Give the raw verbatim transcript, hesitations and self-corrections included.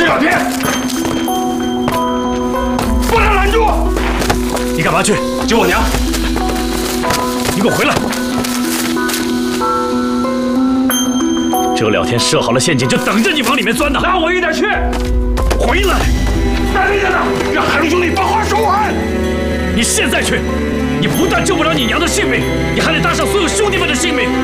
小天，不能拦住！ 你干嘛去？ 救我娘！ 你给我回来！这个了天设好了陷阱，就等着你往里面钻呢。 拉我一点去！ 回来！ 大队长，让海龙兄弟把话说完。 你现在去，你不但救不了你娘的性命，你还得搭上所有兄弟们的性命。